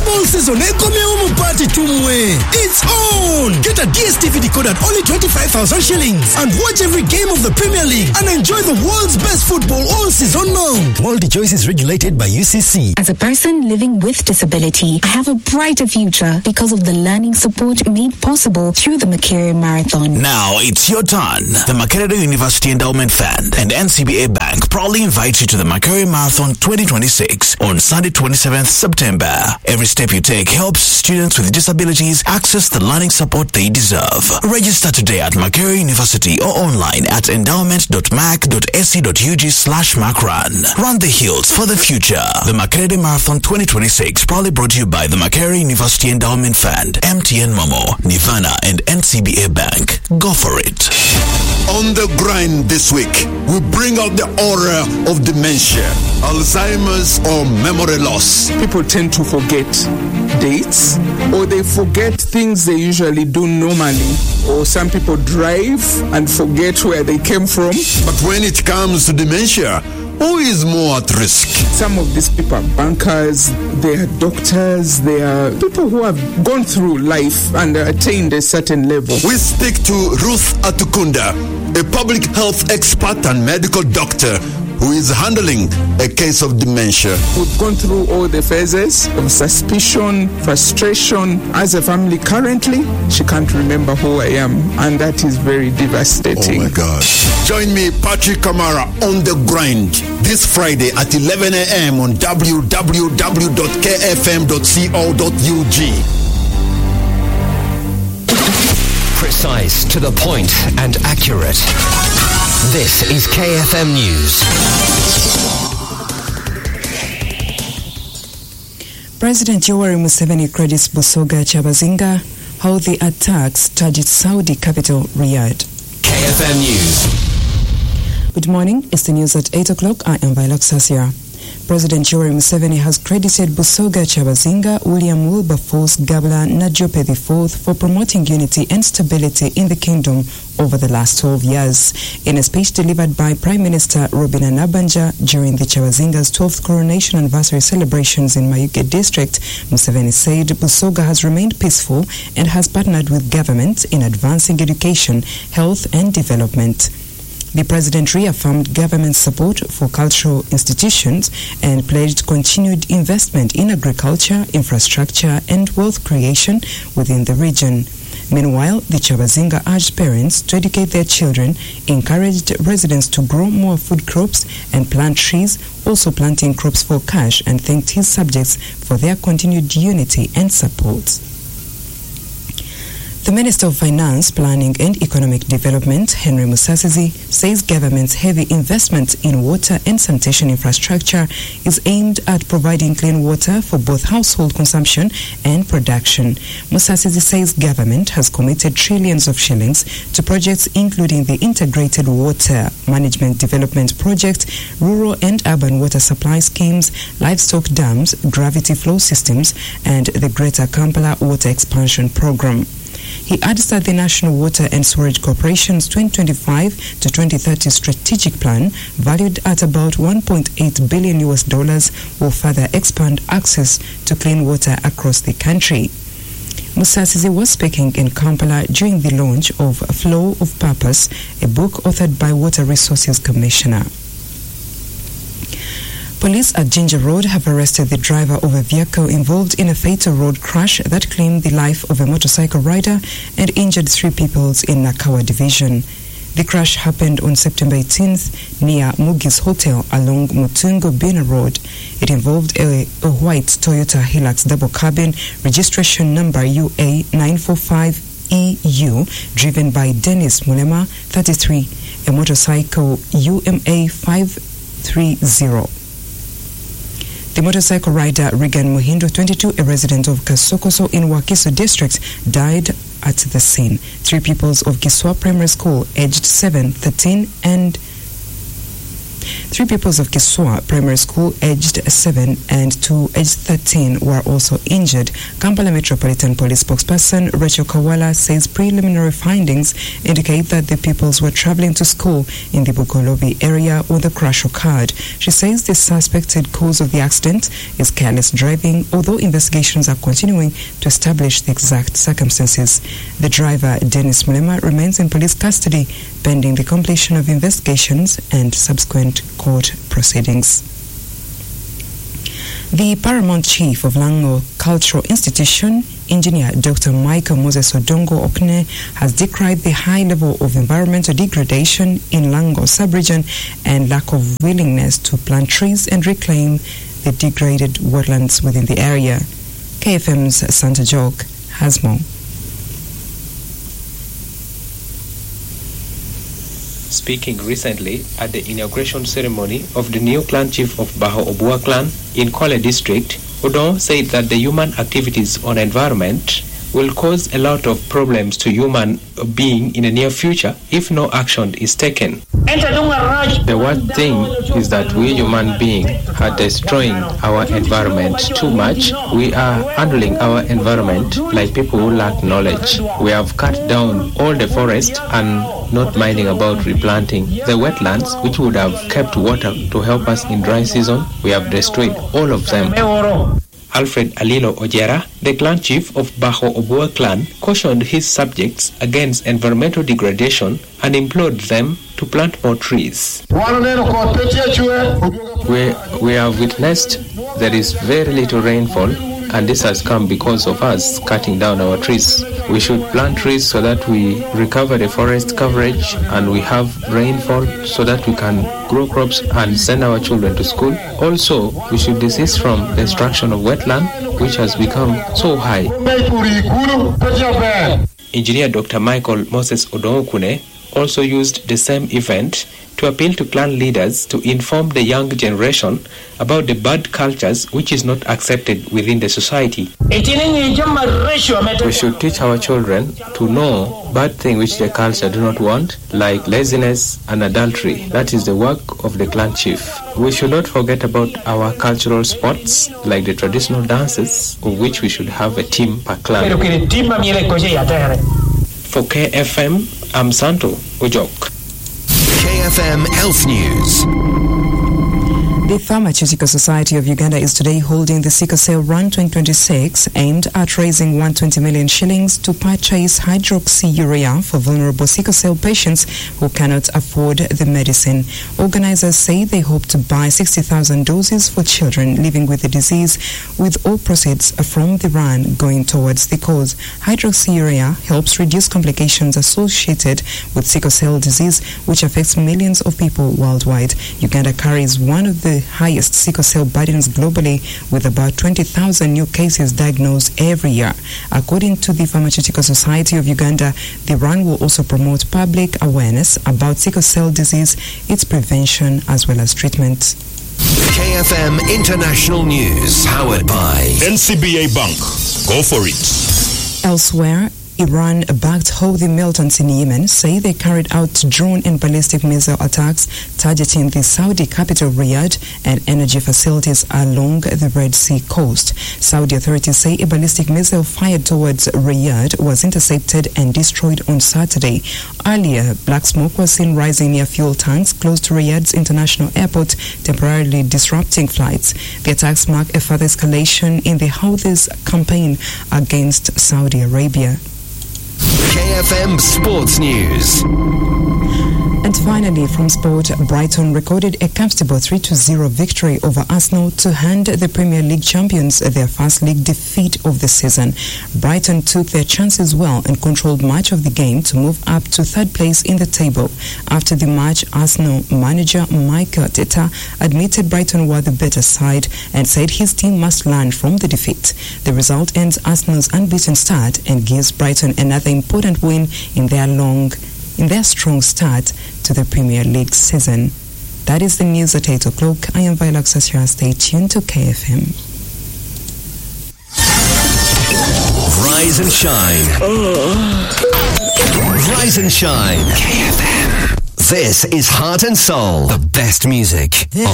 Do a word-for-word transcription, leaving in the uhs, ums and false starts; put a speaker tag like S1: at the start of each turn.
S1: Football season ekomyeomu party tumwe. It's on! Get a D S T V decoder at only twenty-five thousand shillings and watch every game of the Premier League and enjoy the world's best football all season long. MultiChoice is regulated by U C C.
S2: As a person living with disability, I have a brighter future because of the learning support made possible through the Makerere Marathon.
S3: Now it's your turn. The Makerere University Endowment Fund and N C B A Bank proudly invite you to the Makerere Marathon twenty twenty-six on Sunday twenty-seventh September. Every step you take helps students with disabilities access the learning support they deserve. Register today at Makerere University or online at endowment dot mac dot a c dot u g slash macrun. Run the hills for the future. The Makerere Marathon twenty twenty-six proudly brought to you by the Makerere University Endowment Fund, M T N Momo, Nirvana and N C B A Bank. Go for it.
S4: On the grind this week, we bring out the aura of dementia, Alzheimer's or memory loss.
S5: People tend to forget dates, or they forget things they usually do normally, or some people drive and forget where they came from.
S4: But when it comes to dementia, who is more at risk?
S5: Some of these people are bankers, they are doctors, they are people who have gone through life and attained a certain level.
S4: We speak to Ruth Atukunda, a public health expert and medical doctor who is handling a case of dementia.
S5: We've gone through all the phases of suspicion, frustration. As a family currently, she can't remember who I am, and that is very devastating.
S4: Oh my God. Join me, Patrick Kamara, on the grind this Friday at eleven a.m. on w w w dot k f m dot co dot u g.
S6: Precise, to the point, and accurate. This is K F M News.
S7: President Yoweri Museveni credits Busoga Chabazinga how the attacks target Saudi capital Riyadh.
S6: K F M News.
S7: Good morning. It's the news at eight o'clock. I am Violet Sasia. President Yoweri Museveni has credited Busoga Chabazinga, William Wilberforce, Gabla Najope the fourth for promoting unity and stability in the kingdom over the last twelve years. In a speech delivered by Prime Minister Robina Nabanja during the Chabazinga's twelfth coronation anniversary celebrations in Mayuge district, Museveni said Busoga has remained peaceful and has partnered with government in advancing education, health and development. The president reaffirmed government support for cultural institutions and pledged continued investment in agriculture, infrastructure, and wealth creation within the region. Meanwhile, the Chabazinga urged parents to educate their children, encouraged residents to grow more food crops and plant trees, also planting crops for cash, and thanked his subjects for their continued unity and support. The Minister of Finance, Planning and Economic Development, Henry Musasizi, says government's heavy investment in water and sanitation infrastructure is aimed at providing clean water for both household consumption and production. Musasizi says government has committed trillions of shillings to projects including the Integrated Water Management Development Project, rural and urban water supply schemes, livestock dams, gravity flow systems, and the Greater Kampala Water Expansion Program. He adds that the National Water and Sewerage Corporation's twenty twenty-five to twenty thirty strategic plan, valued at about one point eight billion U S dollars, will further expand access to clean water across the country. Musasizi was speaking in Kampala during the launch of Flow of Purpose, a book authored by Water Resources Commissioner. Police at Ginger Road have arrested the driver of a vehicle involved in a fatal road crash that claimed the life of a motorcycle rider and injured three people in Nakawa Division. The crash happened on September eighteenth near Mugi's Hotel along Mutungo Bina Road. It involved a, a white Toyota Hilux double cabin, registration number U A nine four five E U, driven by Dennis Mulema, thirty-three, a motorcycle U M A five three zero. The motorcycle rider Regan Muhindo, twenty-two, a resident of Kasokoso in Wakiso district, died at the scene. Three pupils of Kiswa Primary School, aged seven, thirteen, and Three pupils of Kiswa Primary School, aged seven and two aged thirteen, were also injured. Kampala Metropolitan Police spokesperson Rachel Kawala says preliminary findings indicate that the pupils were traveling to school in the Bugolobi area when the crash occurred. She says the suspected cause of the accident is careless driving, although investigations are continuing to establish the exact circumstances. The driver, Dennis Mulema, remains in police custody pending the completion of investigations and subsequent court proceedings. The Paramount Chief of Lango Cultural Institution, Engineer Doctor Michael Moses Odongo Okne, has decried the high level of environmental degradation in Lango sub-region and lack of willingness to plant trees and reclaim the degraded wetlands within the area. K F M's Santa Joke has more.
S8: Speaking recently at the inauguration ceremony of the new clan chief of Baho Obua clan in Kwale district, Odon said that the human activities on environment will cause a lot of problems to human being in the near future if no action is taken. The worst thing is that we human beings are destroying our environment too much. We are handling our environment like people who lack knowledge. We have cut down all the forest and not minding about replanting. The wetlands, which would have kept water to help us in dry season, we have destroyed all of them. Alfred Alilo Ojera, the clan chief of Baho Obua clan, cautioned his subjects against environmental degradation and implored them to plant more trees. We, we have witnessed there is very little rainfall, and this has come because of us cutting down our trees. We should plant trees so that we recover the forest coverage and we have rainfall so that we can grow crops and send our children to school. Also, we should desist from the destruction of wetland, which has become so high. Engineer Doctor Michael Moses Odonokune also used the same event to appeal to clan leaders to inform the young generation about the bad cultures which is not accepted within the society. We should teach our children to know bad things which the culture do not want, like laziness and adultery. That is the work of the clan chief. We should not forget about our cultural sports, like the traditional dances, of which we should have a team per clan. For K F M, I'm Santo Ojok.
S6: K F M Health News.
S7: The Pharmaceutical Society of Uganda is today holding the Sickle Cell Run twenty twenty-six, aimed at raising one hundred twenty million shillings to purchase hydroxyurea for vulnerable sickle cell patients who cannot afford the medicine. Organizers say they hope to buy sixty thousand doses for children living with the disease, with all proceeds from the run going towards the cause. Hydroxyurea helps reduce complications associated with sickle cell disease, which affects millions of people worldwide. Uganda carries one of the highest sickle cell burdens globally, with about twenty thousand new cases diagnosed every year. According to the Pharmaceutical Society of Uganda, the run will also promote public awareness about sickle cell disease, its prevention as well as treatment.
S6: K F M International News, powered by
S9: N C B A Bank. Go for it.
S7: Elsewhere, Iran-backed Houthi militants in Yemen say they carried out drone and ballistic missile attacks targeting the Saudi capital Riyadh and energy facilities along the Red Sea coast. Saudi authorities say a ballistic missile fired towards Riyadh was intercepted and destroyed on Saturday. Earlier, black smoke was seen rising near fuel tanks close to Riyadh's international airport, temporarily disrupting flights. The attacks mark a further escalation in the Houthis' campaign against Saudi Arabia.
S6: K F M Sports News.
S7: And finally, from sport, Brighton recorded a comfortable three to zero victory over Arsenal to hand the Premier League champions their first league defeat of the season. Brighton took their chances well and controlled much of the game to move up to third place in the table. After the match, Arsenal manager Mikel Arteta admitted Brighton were the better side and said his team must learn from the defeat. The result ends Arsenal's unbeaten start and gives Brighton another important win in their long in their strong start to the Premier League season. That is the news at eight o'clock. I am Viola Xasira. Stay tuned to K F M.
S6: Rise and shine. Oh. Rise and shine. K F M. This is Heart and Soul, the best music